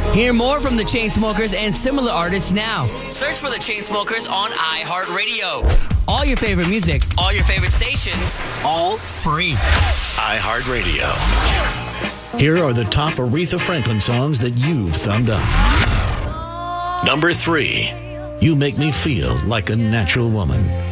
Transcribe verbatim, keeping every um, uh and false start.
Hear more from the Chainsmokers and similar artists now. Search for the Chainsmokers on iHeartRadio. All your favorite music, all your favorite stations, all free. iHeartRadio. Here are the top Aretha Franklin songs that you've thumbed up. Number three, You Make Me Feel Like a Natural Woman.